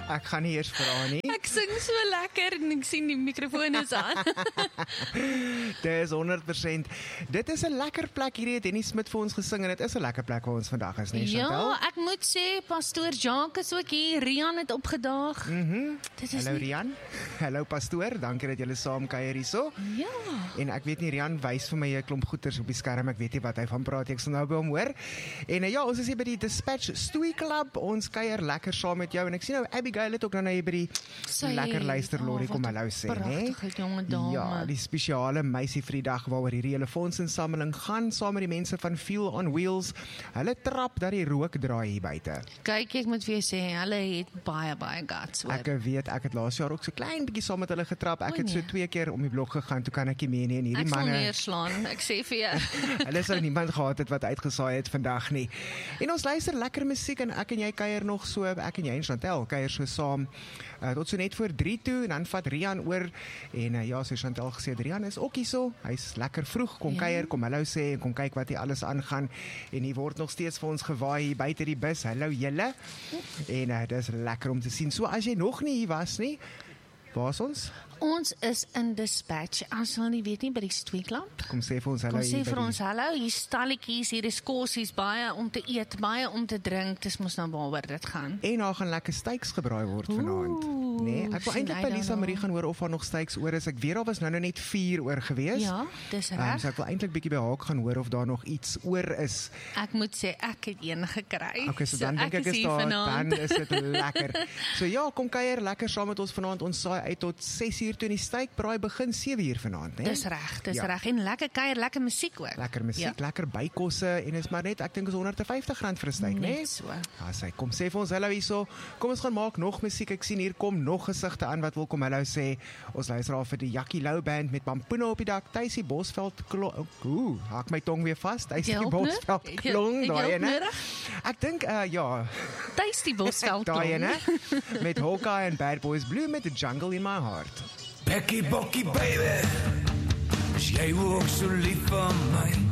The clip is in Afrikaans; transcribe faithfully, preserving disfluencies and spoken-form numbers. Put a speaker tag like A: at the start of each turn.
A: Ek gaan nie eers vra nie.
B: Ek sing so lekker en ek sien die mikrofoon is aan.
A: Dit is honderd persent. Dit is 'n lekker plek hierdie het Denny Smit vir ons gesing en dit is 'n lekker plek waar ons vandag is, nee Chantal?
B: Ja, ek moet sê, pastoor Jacques is ook hier, Rian het opgedaag.
A: Mhm.
B: Dit is
A: Hallo
B: nie...
A: Rian. Hallo pastoor, dankie dat julle saam kuier hierso.
B: Ja.
A: En ek weet nie, Rian wys vir my 'n klomp goeters op die skerm, ek weet nie wat hy van praat, ek sal nou by hom hoor. En uh, ja, ons is hier by die Dispatch Stoei Club, ons kuier lekker saam met jou en ek sien nou Abigail het ook nou hier by die
B: Sy,
A: lekker luisterlorrie
B: oh,
A: kom hallo sê, né?
B: Pragtige jonge dame.
A: Ja, die spesiale meisie vir die dag waaroor hierdie hele fondsinsameling gaan saam met die mense van Fuel on Wheels. Hulle trap dat die rook draai hier buite.
B: Kyk, ek moet vir jou sê, hulle het baie baie guts.
A: Ek weet, ek het laas jaar ook so klein bietjie saam met hulle getrap. Ek
B: O,
A: het so
B: nee.
A: twee keer om die blok gegaan, toe kan ek nie meer nie en hierdie
B: Ek sal
A: manne
B: neerslaan, ek sê vir jou.
A: hulle sou niemand gehad het wat uitgesaai het vandag nie. En ons luister lekker musiek en ek en jy kuier nog so, ek en jy en Chantal kuier so saam uh, tot so net voor drie toe en dan vat Rian oor en uh, ja, so Chantal gesê, Rian is ook hierso, hy's lekker vroeg, kom
B: Ja.
A: kuier, kom hallo sê en kom kyk wat hier alles aangaan en hier word nog steeds vir ons gewaai hier buite die bus, hallo julle en uh, dit is lekker om te sien. So as jy nog nie hier was nie, waar is ons?
B: Ons is in Dispatch, as jy nie weet nie, by die Stoei Club.
A: Kom sê vir ons hallo
B: Kom sê
A: hier by
B: vir
A: die-
B: ons hallo, hier stalletjies, hier is kossies, baie om te eet, baie om te drink, dis mos nou waaroor dit gaan.
A: En daar gaan lekker steaks gebraai word vanaand.
B: Oeh,
A: Nee, ek wil
B: sien
A: eintlik
B: uit
A: by Lisa
B: daarna.
A: Marie gaan hoor of daar nog steaks oor is. Ek weet daar was nou nou net vier oor gewees.
B: Ja, dis
A: Um,
B: reg.
A: so ek wil eintlik bietjie by haar gaan hoor of daar nog iets oor is.
B: Ek moet sê, ek het een gekry.
A: Okay, so dan dink ek is
B: hier
A: daar,
B: vanaand.
A: dan is dit lekker. So ja, kom kuier lekker saam met ons vanaand. Ons saai uit tot ses uur toe en die steakbraai begin sewe uur vanaand, né?
B: Dis reg, dis
A: Ja.
B: reg. En lekker kuier, lekker musiek ook.
A: Lekker musiek,
B: Ja.
A: lekker bykosse en is maar net, ek dink is honderd en vyftig rand vir 'n steak, né?
B: Net so.
A: Ja, sy kom sê vir ons hallo hierso. Kom ons gaan maak nog musiek. Ek sien hier kom nog gesigte aan wat wil kom hallo sê. Ons luister al vir die Jackie Lou band met Pampoene op die dak. Tuisie Bosveld klong. Ooh, haak my tong weer vas. Tuisie
B: Help, né?
A: Bosveld
B: Het jy-
A: klong
B: het jy
A: daai
B: hulp
A: ene.
B: nodig?
A: Ek dink uh, ja,
B: Tuis die Bosveld
A: daai
B: klom.
A: ene met Hawkeye en Bad Boys Blue met The Jungle in My Heart.
C: Becky Bokkie baby, is jy ook so lief vir my?